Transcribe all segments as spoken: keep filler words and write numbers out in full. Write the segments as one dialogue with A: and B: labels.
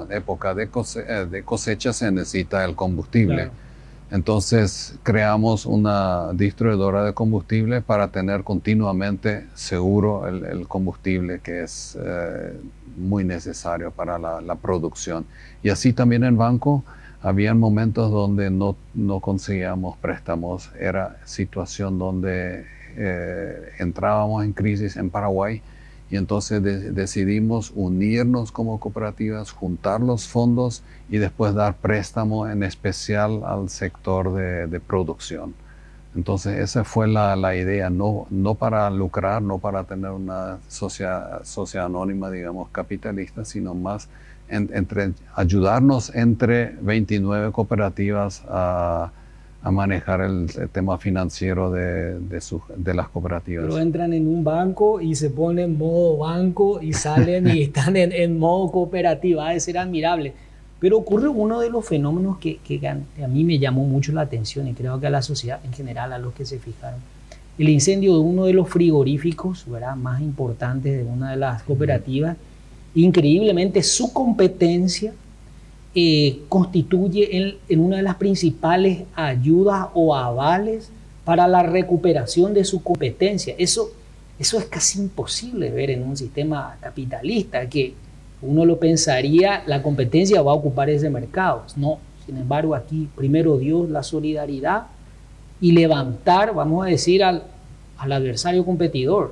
A: época de cosecha, de cosecha se necesita el combustible.
B: Claro.
A: Entonces creamos una distribuidora de combustible para tener continuamente seguro el, el combustible que es eh, muy necesario para la, la producción. Y así también en banco, había momentos donde no, no conseguíamos préstamos. Era situación donde eh, entrábamos en crisis en Paraguay y entonces de, decidimos unirnos como cooperativas, juntar los fondos y después dar préstamo en especial al sector de, de producción. Entonces esa fue la, la idea, no, no para lucrar, no para tener una sociedad, sociedad anónima, digamos, capitalista, sino más en, entre, ayudarnos entre veintinueve cooperativas a, a manejar el, el tema financiero de, de, su, de las cooperativas.
B: Pero entran en un banco y se ponen en modo banco y salen y están en, en modo cooperativa. Ha de ser admirable. Pero ocurre uno de los fenómenos que, que a mí me llamó mucho la atención y creo que a la sociedad en general, a los que se fijaron. El incendio de uno de los frigoríficos, ¿verdad?, más importantes de una de las cooperativas. Increíblemente, su competencia eh, constituye en, en una de las principales ayudas o avales para la recuperación de su competencia. Eso, eso es casi imposible ver en un sistema capitalista, que uno lo pensaría, la competencia va a ocupar ese mercado. No, sin embargo, aquí primero Dios, la solidaridad y levantar, vamos a decir, al, al adversario competidor.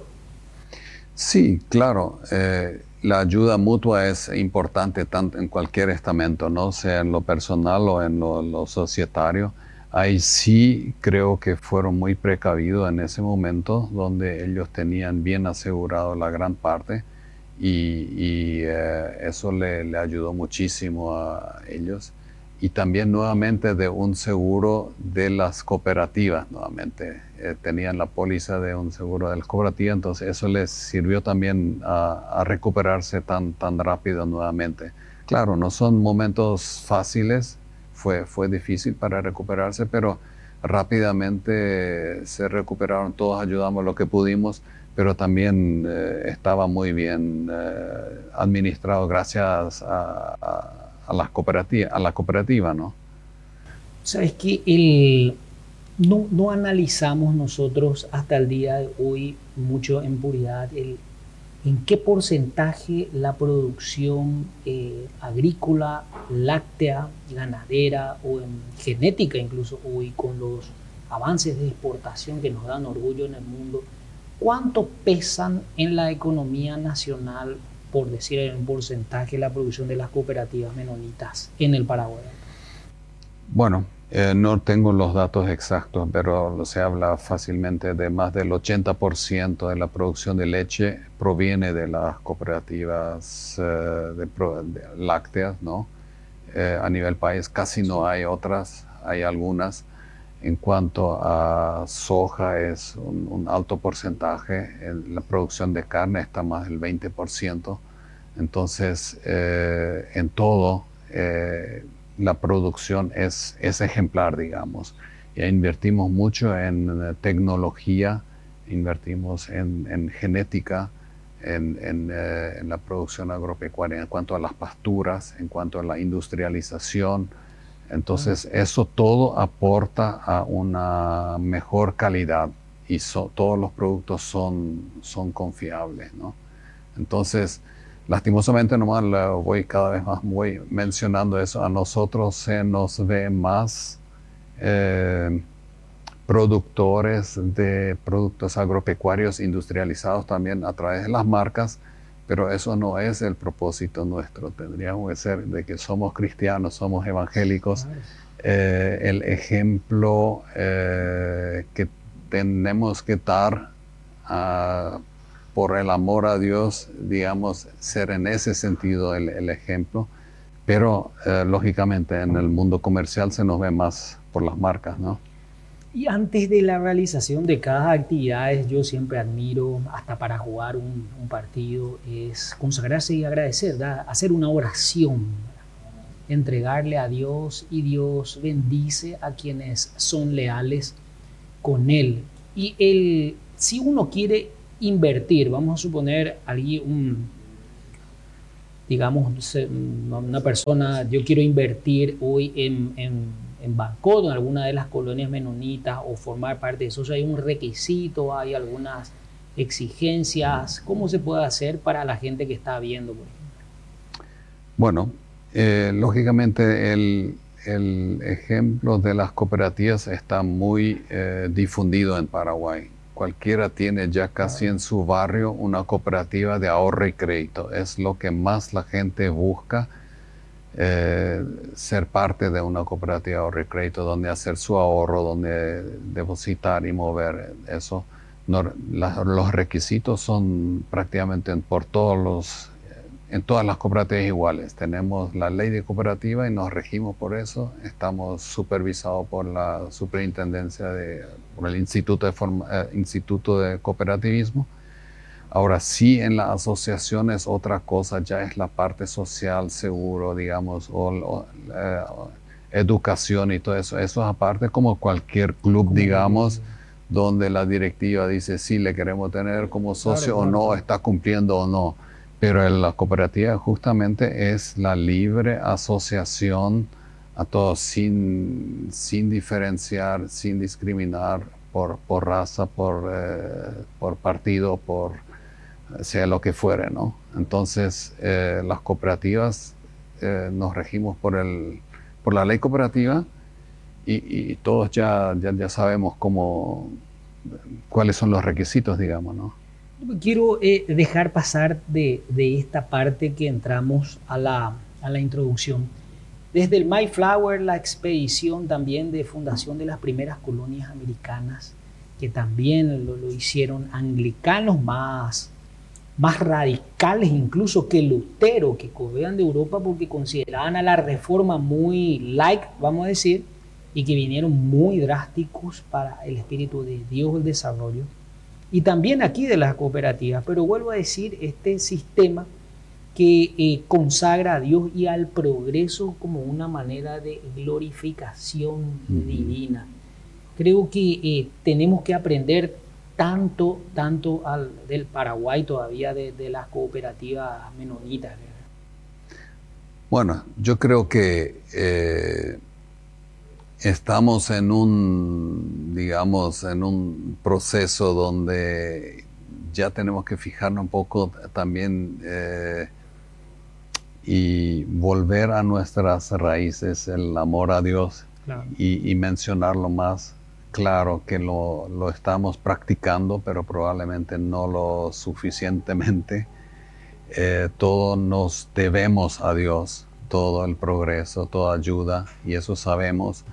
A: Sí, claro. Eh, la ayuda mutua es importante tanto en cualquier estamento, ¿no? Sea en lo personal o en lo, lo societario. Ahí sí creo que fueron muy precavidos en ese momento, donde ellos tenían bien asegurado la gran parte y, y eh, eso le, le ayudó muchísimo a ellos. Y también nuevamente de un seguro de las cooperativas, nuevamente. Eh, tenían la póliza de un seguro de las cooperativas, entonces eso les sirvió también a, a recuperarse tan, tan rápido nuevamente. Claro, no son momentos fáciles, fue, fue difícil para recuperarse, pero rápidamente se recuperaron, todos ayudamos lo que pudimos, pero también eh, estaba muy bien eh, administrado gracias a, a a las cooperativas, a la cooperativa, ¿no?
B: Sabes que el, no, no analizamos nosotros hasta el día de hoy mucho en puridad el, en qué porcentaje la producción eh, agrícola, láctea, ganadera o en genética incluso hoy con los avances de exportación que nos dan orgullo en el mundo, cuánto pesan en la economía nacional, por decir en un porcentaje, la producción de las cooperativas menonitas en el Paraguay.
A: Bueno, eh, no tengo los datos exactos, pero se habla fácilmente de más del ochenta por ciento de la producción de leche proviene de las cooperativas eh, de pro, de lácteas, ¿no? Eh, a nivel país casi no hay otras, hay algunas. En cuanto a soja es un, un alto porcentaje, en la producción de carne está más del veinte por ciento. Entonces, eh, en todo, eh, la producción es, es ejemplar, digamos. Ya invertimos mucho en tecnología, invertimos en, en genética, en, en, eh, en la producción agropecuaria, en cuanto a las pasturas, en cuanto a la industrialización. Entonces, eso todo aporta a una mejor calidad y so, todos los productos son, son confiables, ¿no? Entonces, lastimosamente nomás lo voy cada vez más voy mencionando eso, a nosotros se nos ve más eh, productores de productos agropecuarios industrializados también a través de las marcas, pero eso no es el propósito nuestro. Tendríamos que ser de que somos cristianos, somos evangélicos. Eh, el ejemplo eh, que tenemos que dar uh, por el amor a Dios, digamos, ser en ese sentido el, el ejemplo. Pero eh, lógicamente en el mundo comercial se nos ve más por las marcas, ¿no?
B: Y antes de la realización de cada actividad, yo siempre admiro, hasta para jugar un, un partido, es consagrarse y agradecer, ¿verdad? Hacer una oración, entregarle a Dios, y Dios bendice a quienes son leales con Él. Y el, si uno quiere invertir, vamos a suponer alguien, un, digamos, una persona, yo quiero invertir hoy en, en, en Bancodo, en alguna de las colonias menonitas, o formar parte de eso, o sea, hay un requisito, hay algunas exigencias, ¿cómo se puede hacer para la gente que está viendo, por ejemplo?
A: Bueno, eh, lógicamente el, el ejemplo de las cooperativas está muy eh, difundido en Paraguay. Cualquiera tiene ya casi en su barrio una cooperativa de ahorro y crédito. Es lo que más la gente busca, eh, ser parte de una cooperativa de ahorro y crédito, donde hacer su ahorro, donde depositar y mover eso. No, la, los requisitos son prácticamente por todos los, en todas las cooperativas iguales. Tenemos la ley de cooperativa y nos regimos por eso. Estamos supervisados por la superintendencia de, por el Instituto de, Forma, eh, Instituto de Cooperativismo. Ahora sí, en la asociación es otra cosa, ya es la parte social, seguro, digamos, o, o eh, educación y todo eso. Eso es aparte, como cualquier club, digamos, donde la directiva dice sí, le queremos tener como socio, claro, claro, o no, claro, está cumpliendo o no. Pero en la cooperativa justamente es la libre asociación a todos, sin, sin diferenciar, sin discriminar por, por raza, por, eh, por partido, por sea lo que fuere, ¿no? Entonces, eh, las cooperativas eh, nos regimos por, el, por la ley cooperativa y, y todos ya, ya, ya sabemos cómo, cuáles son los requisitos, digamos, ¿no?
B: Quiero eh, dejar pasar de, de esta parte que entramos a la, a la introducción. Desde el Mayflower, la expedición también de fundación de las primeras colonias americanas, que también lo, lo hicieron anglicanos más, más radicales incluso que Lutero, que corrían de Europa porque consideraban a la reforma muy light, vamos a decir, y que vinieron muy drásticos para el espíritu de Dios, el desarrollo. Y también aquí de las cooperativas, pero vuelvo a decir, este sistema que eh, consagra a Dios y al progreso como una manera de glorificación uh-huh. divina. Creo que eh, tenemos que aprender tanto, tanto al, del Paraguay todavía de, de las cooperativas menonitas.
A: Bueno, yo creo que eh, estamos en un, digamos, en un proceso donde ya tenemos que fijarnos un poco también eh, y volver a nuestras raíces, el amor a Dios, claro. y, y mencionarlo más claro, que lo, lo estamos practicando, pero probablemente no lo suficientemente. Eh, todo nos debemos a Dios, todo el progreso, toda ayuda, y eso sabemos.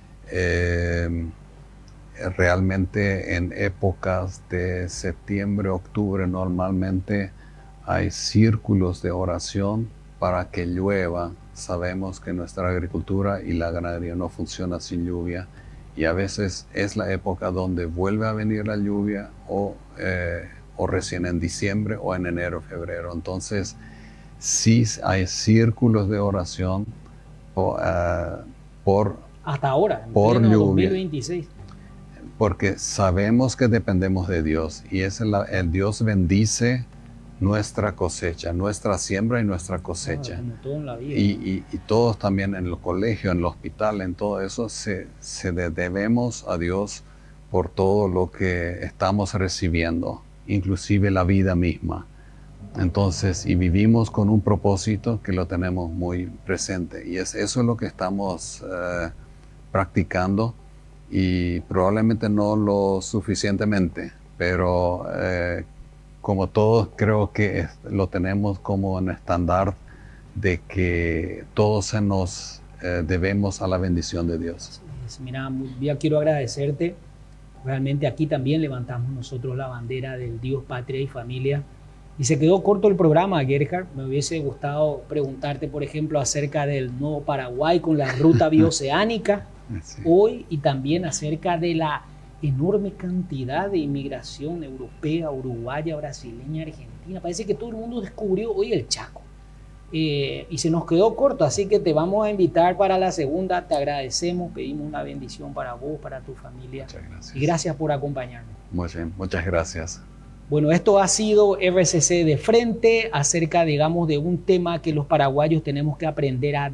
A: Eh, realmente en épocas de septiembre, octubre, normalmente hay círculos de oración para que llueva. Sabemos que nuestra agricultura y la ganadería no funciona sin lluvia, y a veces es la época donde vuelve a venir la lluvia, o, eh, o recién en diciembre o en enero, febrero. Entonces sí hay círculos de oración por, uh, por
B: hasta ahora, en
A: por
B: pleno
A: lluvia,
B: dos mil veintiséis.
A: Porque sabemos que dependemos de Dios, y es el, el Dios bendice nuestra cosecha, nuestra siembra y nuestra cosecha.
B: Ah, todo en la vida.
A: Y, y, y todos también en el colegio, en el hospital, en todo eso, se, se debemos a Dios por todo lo que estamos recibiendo, inclusive la vida misma. Entonces, y vivimos con un propósito que lo tenemos muy presente, y es, eso es lo que estamos eh, practicando, y probablemente no lo suficientemente, pero eh, como todos creo que es, lo tenemos como un estándar de que todos se nos eh, debemos a la bendición de Dios.
B: Mira, ya quiero agradecerte. Realmente aquí también levantamos nosotros la bandera del Dios, patria y familia. Y se quedó corto el programa, Gerhard. Me hubiese gustado preguntarte, por ejemplo, acerca del nuevo Paraguay con la ruta bioceánica sí. hoy, y también acerca de la enorme cantidad de inmigración europea, uruguaya, brasileña, argentina. Parece que todo el mundo descubrió hoy el Chaco. Eh, y se nos quedó corto, así que te vamos a invitar para la segunda. Te agradecemos, pedimos una bendición para vos, para tu familia.
A: Muchas gracias.
B: Y gracias por acompañarnos.
A: Muy bien, muchas gracias.
B: Bueno, esto ha sido R C C de frente acerca, digamos, de un tema que los paraguayos tenemos que aprender a